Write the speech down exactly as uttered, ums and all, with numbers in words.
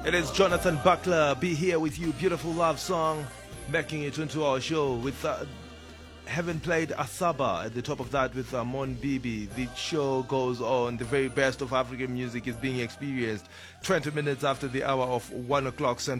It is Jonathan Buckler, Be Here With You, beautiful love song, making it into our show with, uh, having played Asaba at the top of that with uh, Mon Bibi. The show goes on, the very best of African music is being experienced twenty minutes after the hour of one o'clock Central